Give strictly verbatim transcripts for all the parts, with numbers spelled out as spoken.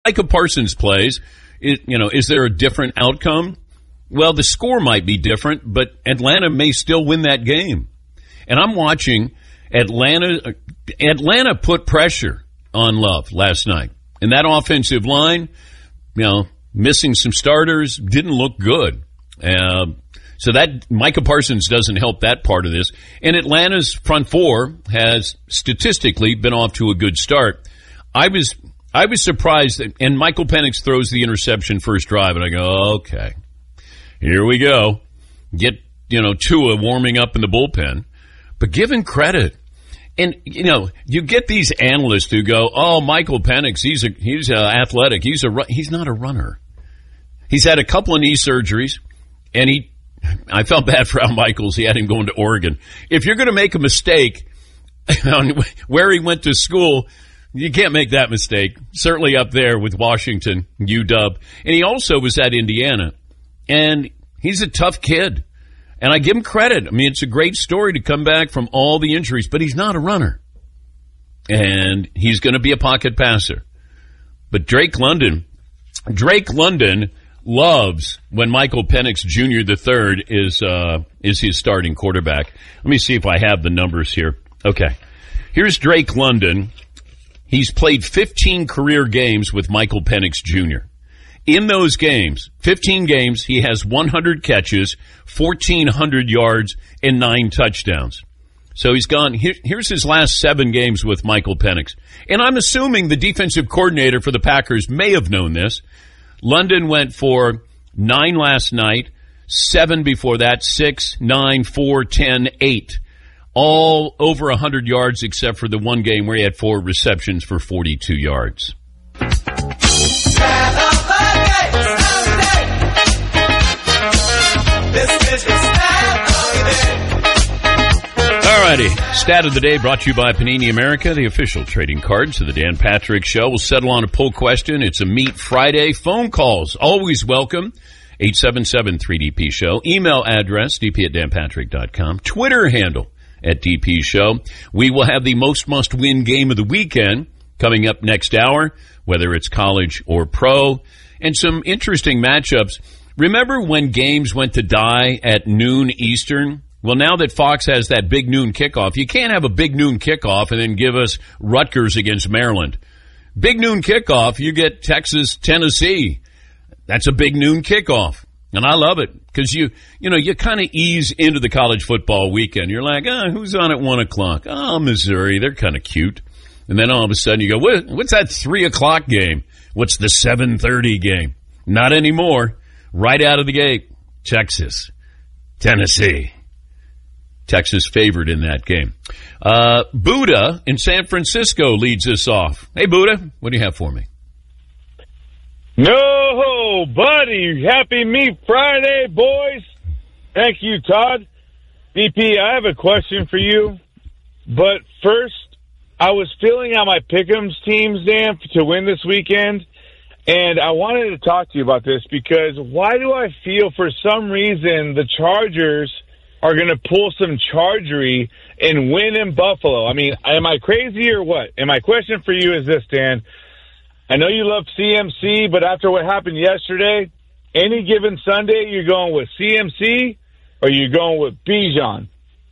Micah Parsons plays, it, you know, is there a different outcome? Well, the score might be different, but Atlanta may still win that game. And I'm watching Atlanta. Atlanta put pressure on Love last night. And that offensive line, you know, missing some starters, didn't look good. Uh, so that Micah Parsons doesn't help that part of this. And Atlanta's front four has statistically been off to a good start. I was I was surprised that, and Michael Penix throws the interception first drive, and I go, okay, here we go. Get, you know, Tua warming up in the bullpen. But give him credit. And, you know, you get these analysts who go, oh, Michael Penix, he's a, he's a athletic. He's a, he's not a runner. He's had a couple of knee surgeries, and he, I felt bad for Al Michaels. He had him going to Oregon. If you're going to make a mistake on where he went to school, you can't make that mistake. Certainly up there with Washington, U W. And he also was at Indiana. And he's a tough kid. And I give him credit. I mean, it's a great story to come back from all the injuries, but he's not a runner. And he's going to be a pocket passer. But Drake London, Drake London loves when Michael Penix Junior the third is uh, is his starting quarterback. Let me see if I have the numbers here. Okay. Here's Drake London. He's played fifteen career games with Michael Penix Junior In those games, fifteen games, he has one hundred catches, fourteen hundred yards, and nine touchdowns. So he's gone. Here, here's his last seven games with Michael Penix. And I'm assuming the defensive coordinator for the Packers may have known this. London went for nine last night, seven before that, six, nine, four, ten, eight. All over one hundred yards except for the one game where he had four receptions for forty-two yards. Alrighty, stat of the day brought to you by Panini America, the official trading cards of the Dan Patrick Show. We'll settle on a poll question. It's a Meet Friday. Phone calls, always welcome. eight seven seven three D P show. Email address, d p at dan patrick dot com. Twitter handle, at D P Show. We will have the most must-win game of the weekend coming up next hour, whether it's college or pro, and some interesting matchups. Remember when games went to die at noon Eastern? Well, now that Fox has that big noon kickoff, you can't have a big noon kickoff and then give us Rutgers against Maryland. Big noon kickoff, you get Texas, Tennessee. That's a big noon kickoff. And I love it because you, you know, you kind of ease into the college football weekend. You're like, oh, who's on at one o'clock? Oh, Missouri. They're kind of cute. And then all of a sudden you go, what, what's that three o'clock game? What's the seven thirty game? Not anymore. Right out of the gate, Texas, Tennessee. Texas favored in that game. Uh, Buddha in San Francisco leads us off. Hey, Buddha, what do you have for me? No, buddy. Happy Meat Friday, boys. Thank you, Todd. D P, I have a question for you. But first, I was filling out my Pick'ems teams, Dan, to win this weekend. And I wanted to talk to you about this because why do I feel for some reason the Chargers are going to pull some chargery and win in Buffalo? I mean, am I crazy or what? And my question for you is this, Dan. I know you love C M C, but after what happened yesterday, any given Sunday, you're going with C M C or you're going with Bijan?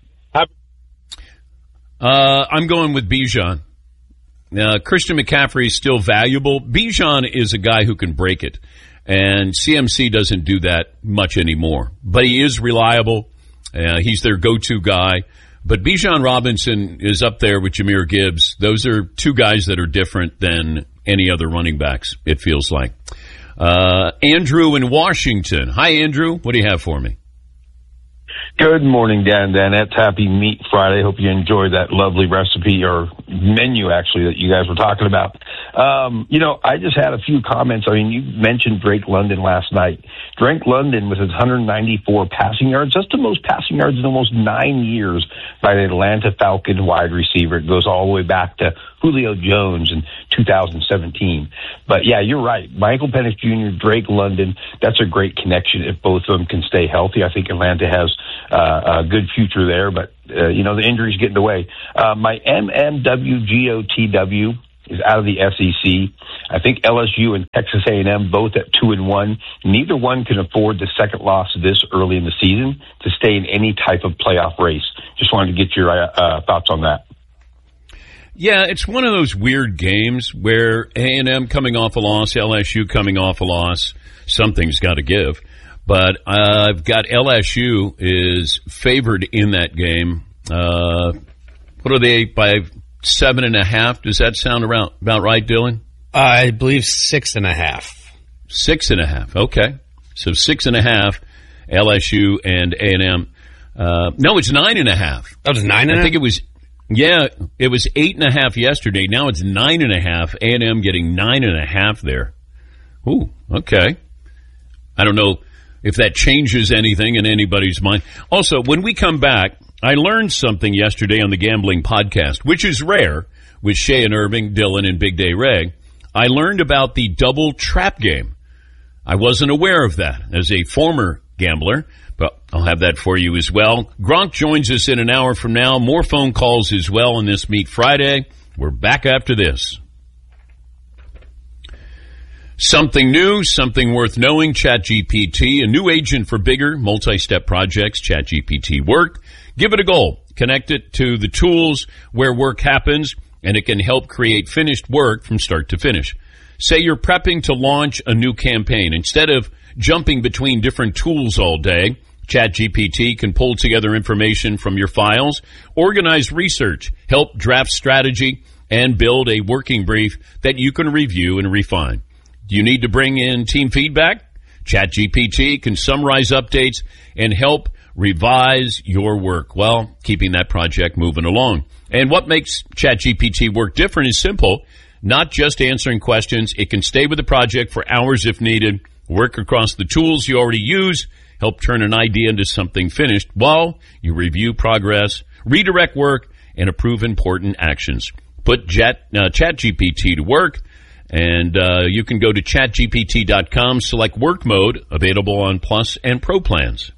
Uh, I'm going with Bijan. Uh, Christian McCaffrey is still valuable. Bijan is a guy who can break it, and C M C doesn't do that much anymore. But he is reliable. Uh, he's their go-to guy. But Bijan Robinson is up there with Jahmyr Gibbs. Those are two guys that are different than any other running backs, it feels like. Uh, Andrew in Washington. Hi, Andrew. What do you have for me? Good morning, Dan. Dan, it's Happy Meat Friday. Hope you enjoyed that lovely recipe or menu, actually, that you guys were talking about. Um, you know, I just had a few comments. I mean, you mentioned Drake London last night. Drake London with his one hundred ninety-four passing yards. That's the most passing yards in almost nine years by the Atlanta Falcons wide receiver. It goes all the way back to Julio Jones in two thousand seventeen. But, yeah, you're right. Michael Penix Junior, Drake London, that's a great connection if both of them can stay healthy. I think Atlanta has uh, a good future there, but, uh, you know, the injuries get in the way. Uh, my M M W G O T W is out of the S E C. I think L S U and Texas A and M both at two and one. Neither one can afford the second loss this early in the season to stay in any type of playoff race. Just wanted to get your uh, thoughts on that. Yeah, it's one of those weird games where A and M coming off a loss, L S U coming off a loss, something's got to give. But uh, I've got L S U is favored in that game. Uh, what are they, by seven and a half? Does that sound around, about right, Dylan? Uh, I believe six and a half. Six and a half, okay. So six and a half, L S U and A and M. Uh, no, it's nine and a half. Oh, it's nine and a half? I think it was, yeah, it was eight and a half yesterday. Now it's nine and a half. A and M getting nine and a half there. Ooh, okay. I don't know if that changes anything in anybody's mind. Also, when we come back, I learned something yesterday on the Gambling Podcast, which is rare with Shay and Irving, Dylan, and Big Day Ray. I learned about the double trap game. I wasn't aware of that as a former gambler, but I'll have that for you as well. Gronk joins us in an hour from now. More phone calls as well on this Meet Friday. We're back after this. Something new, something worth knowing, ChatGPT, a new agent for bigger multi-step projects, ChatGPT Work. Give it a go. Connect it to the tools where work happens, and it can help create finished work from start to finish. Say you're prepping to launch a new campaign. Instead of jumping between different tools all day, ChatGPT can pull together information from your files, organize research, help draft strategy, and build a working brief that you can review and refine. Do you need to bring in team feedback? ChatGPT can summarize updates and help revise your work while keeping that project moving along. And what makes ChatGPT Work different is simple. Not just answering questions. It can stay with the project for hours if needed, work across the tools you already use, help turn an idea into something finished while you review progress, redirect work, and approve important actions. Put Chat, uh, ChatGPT to work. And uh, you can go to chat G P T dot com, select work mode, available on Plus and Pro plans.